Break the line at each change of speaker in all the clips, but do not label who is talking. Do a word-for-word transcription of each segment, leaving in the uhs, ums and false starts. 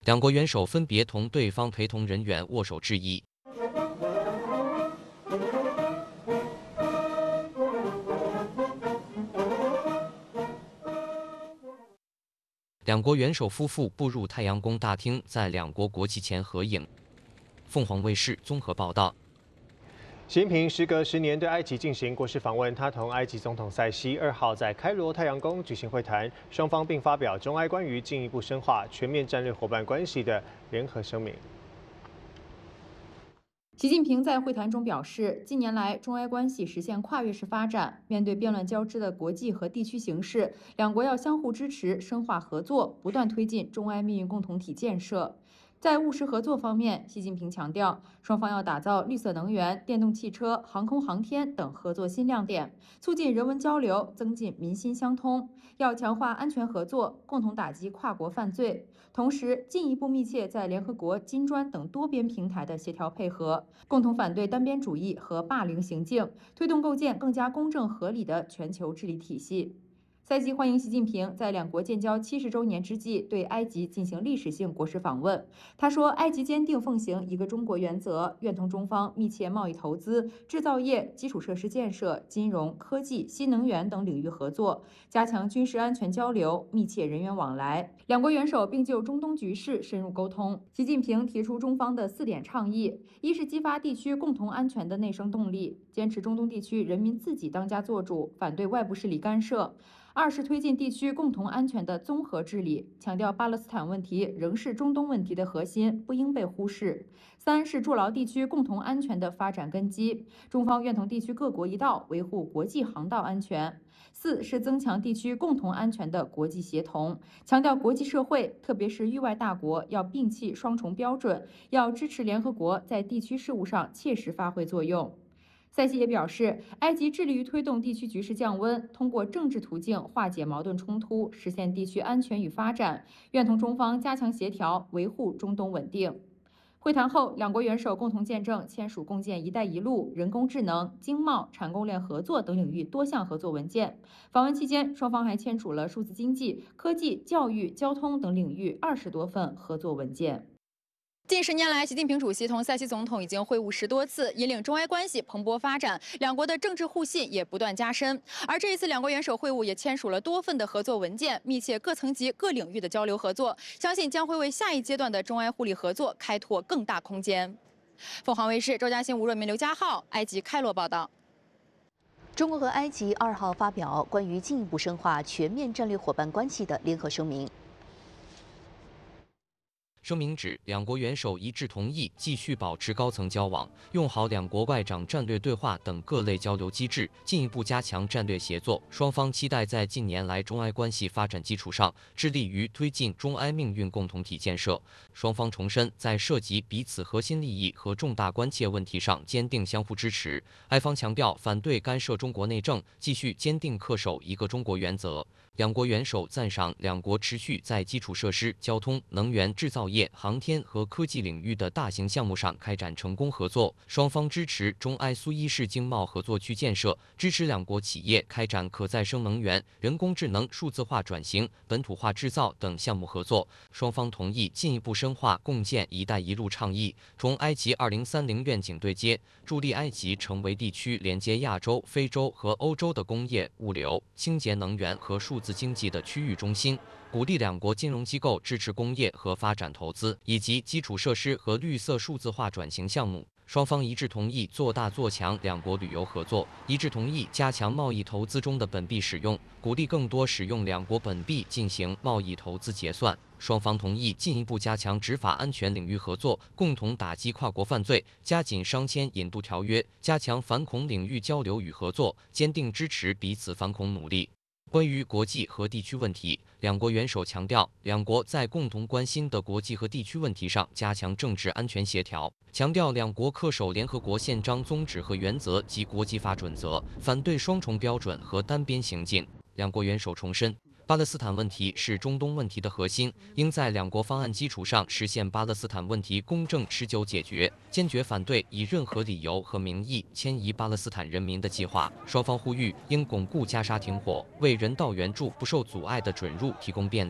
两国元首分别同对方陪同人员握手致意。两国元首夫妇步入太阳宫大厅，在两国国旗前合影。凤凰卫视综合报道。
习近平时隔十年对埃及进行国事访问，他同埃及总统塞西二号在开罗太阳宫举行会谈，双方并发表中埃关于进一步深化全面战略伙伴关系的联合声明。
习近平在会谈中表示，近年来中埃关系实现跨越式发展，面对变乱交织的国际和地区形势，两国要相互支持，深化合作，不断推进中埃命运共同体建设。在务实合作方面，习近平强调，双方要打造绿色能源、电动汽车、航空航天等合作新亮点，促进人文交流，增进民心相通。要强化安全合作，共同打击跨国犯罪，同时进一步密切在联合国、金砖等多边平台的协调配合，共同反对单边主义和霸凌行径，推动构建更加公正合理的全球治理体系。塞西欢迎习近平在两国建交七十周年之际对埃及进行历史性国事访问。他说，埃及坚定奉行一个中国原则，愿同中方密切贸易投资、制造业、基础设施建设、金融、科技、新能源等领域合作，加强军事安全交流，密切人员往来。两国元首并就中东局势深入沟通。习近平提出中方的四点倡议：一是激发地区共同安全的内生动力，坚持中东地区人民自己当家作主，反对外部势力干涉。二是推进地区共同安全的综合治理，强调巴勒斯坦问题仍是中东问题的核心，不应被忽视。三是筑牢地区共同安全的发展根基，中方愿同地区各国一道维护国际航道安全。四是增强地区共同安全的国际协同，强调国际社会，特别是域外大国要摒弃双重标准，要支持联合国在地区事务上切实发挥作用。塞西也表示，埃及致力于推动地区局势降温，通过政治途径化解矛盾冲突，实现地区安全与发展，愿同中方加强协调，维护中东稳定。会谈后，两国元首共同见证签署共建“一带一路”、人工智能、经贸、产供链合作等领域多项合作文件。访问期间，双方还签署了数字经济、科技、教育、交通等领域二十多份合作文件。
近十年来，习近平主席同塞西总统已经会晤十多次，引领中埃关系蓬勃发展，两国的政治互信也不断加深。而这一次两国元首会晤也签署了多份的合作文件，密切各层级、各领域的交流合作，相信将会为下一阶段的中埃互利合作开拓更大空间。凤凰卫视周嘉欣、吴若明、刘家浩，埃及开罗报道。
中国和埃及二号发表关于进一步深化全面战略伙伴关系的联合声明。
声明指，两国元首一致同意继续保持高层交往，用好两国外长战略对话等各类交流机制，进一步加强战略协作。双方期待在近年来中埃关系发展基础上，致力于推进中埃命运共同体建设。双方重申，在涉及彼此核心利益和重大关切问题上坚定相互支持。埃方强调反对干涉中国内政，继续坚定恪守一个中国原则。两国元首赞赏两国持续在基础设施、交通、能源、制造业、航天和科技领域的大型项目上开展成功合作。双方支持中埃苏伊士经贸合作区建设，支持两国企业开展可再生能源、人工智能、数字化转型、本土化制造等项目合作。双方同意进一步深化共建“一带一路”倡议，同埃及二零三零愿景对接，助力埃及成为地区连接亚洲、非洲和欧洲的工业、物流、清洁能源和数字经济的区域中心，鼓励两国金融机构支持工业和发展投资，以及基础设施和绿色数字化转型项目。双方一致同意做大做强两国旅游合作，一致同意加强贸易投资中的本币使用，鼓励更多使用两国本币进行贸易投资结算。双方同意进一步加强执法安全领域合作，共同打击跨国犯罪，加紧商签引渡条约，加强反恐领域交流与合作，坚定支持彼此反恐努力。关于国际和地区问题，两国元首强调，两国在共同关心的国际和地区问题上加强政治安全协调，强调两国恪守联合国宪章宗旨和原则及国际法准则，反对双重标准和单边行径。两国元首重申，巴勒斯坦问题是中东问题的核心，应在两国方案基础上实现巴勒斯坦问题公正持久解决，坚决反对以任何理由和名义迁移巴勒斯坦人民的计划。双方呼吁应巩固加沙停火，为人道援助不受阻碍的准入提供便利，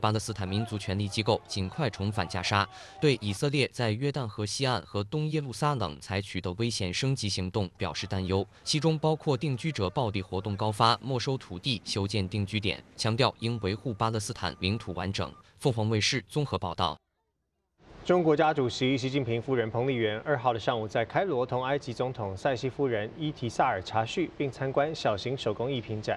巴勒斯坦民族权力机构尽快重返加沙，对以色列在约旦河西岸和东耶路撒冷采取的危险升级行动表示担忧，其中包括定居者暴力活动高发、没收土地、修建定居点，强调应维护巴勒斯坦领土完整。凤凰卫视综合报道。
中国国家主席习近平夫人彭丽媛二号的上午在开罗同埃及总统塞西夫人伊提萨尔茶叙，并参观小型手工艺品展。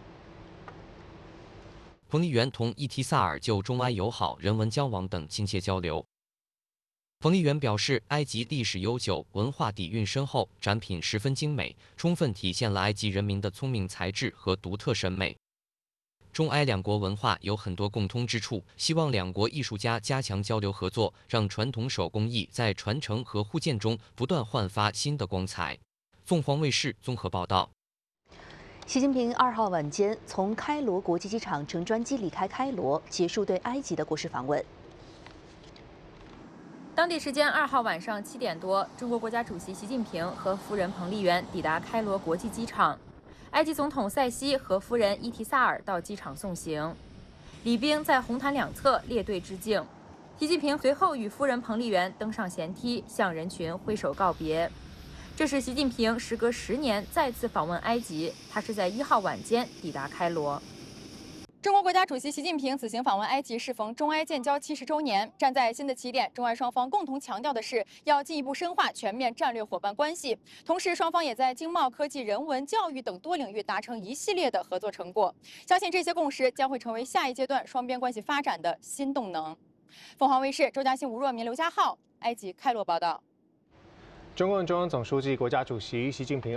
彭丽媛同伊提萨尔就中埃友好、人文交往等亲切交流。彭丽媛表示，埃及历史悠久，文化底蕴深厚，展品十分精美，充分体现了埃及人民的聪明才智和独特审美。 中埃两国文化有很多共通之处，希望两国艺术家加强交流合作，让传统手工艺在传承和互鉴中不断焕发新的光彩。凤凰卫视综合报道。
习近平二号晚间从开罗国际机场乘专机离开开罗，结束对埃及的国事访问。
当地时间二号晚上七点多，中国国家主席习近平和夫人彭丽媛抵达开罗国际机场。 埃及总统塞西和夫人伊提萨尔到机场送行，礼宾在红毯两侧列队致敬。习近平随后与夫人彭丽媛登上舷梯，向人群挥手告别。这是习近平时隔十年再次访问埃及，他是在一号晚间抵达开罗。
中国国家主席习近平此行访问埃及，适逢中埃建交七十周年。站在新的起点，中埃双方共同强调的是要进一步深化全面战略伙伴关系。同时，双方也在经贸、科技、人文、教育等多领域达成一系列的合作成果。相信这些共识将会成为下一阶段双边关系发展的新动能。凤凰卫视周嘉欣、吴若明、刘家浩，埃及开罗报道。
中共中央总书记、国家主席习近平。